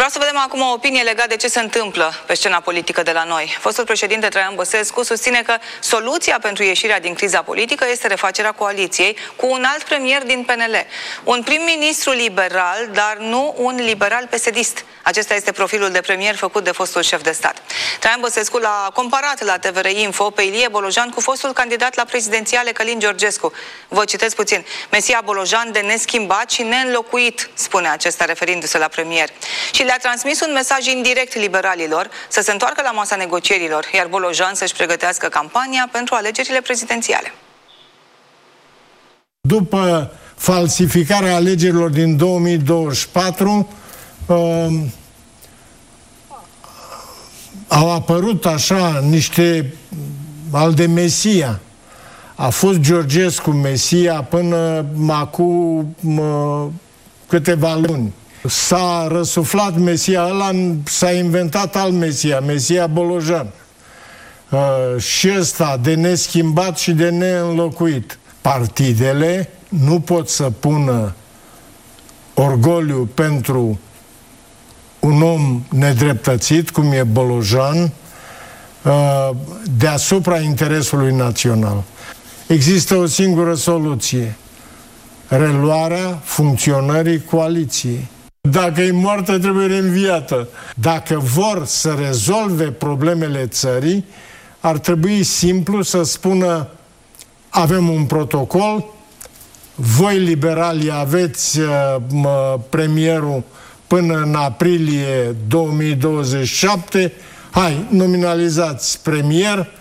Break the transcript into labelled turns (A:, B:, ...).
A: Vreau să vedem acum o opinie legată de ce se întâmplă pe scena politică de la noi. Fostul președinte Traian Băsescu susține că soluția pentru ieșirea din criza politică este refacerea coaliției cu un alt premier din PNL. Un prim-ministru liberal, dar nu un liberal pesedist. Acesta este profilul de premier făcut de fostul șef de stat. Traian Băsescu l-a comparat la TVR Info pe Ilie Bolojan cu fostul candidat la prezidențiale Călin Georgescu. Vă citesc puțin. Mesia Bolojan de neschimbat și neînlocuit, spune acesta referindu-se la premier. Și le-a transmis un mesaj indirect liberalilor să se întoarcă la masa negocierilor, iar Bolojan să-și pregătească campania pentru alegerile prezidențiale.
B: După falsificarea alegerilor din 2024, au apărut așa niște al de Mesia. A fost Georgescu Mesia până acum câteva luni. S-a răsuflat Mesia ăla, s-a inventat alt Mesia, Mesia Bolojan. Și ăsta de neschimbat și de neînlocuit. Partidele nu pot să pună orgoliu pentru un om nedreptățit, cum e Bolojan, deasupra interesului național. Există o singură soluție: reluarea funcționării coaliției. Dacă e moartă, trebuie reînviată. Dacă vor să rezolve problemele țării, ar trebui simplu să spună: avem un protocol, voi liberali aveți premierul până în aprilie 2027, hai, nominalizați premier,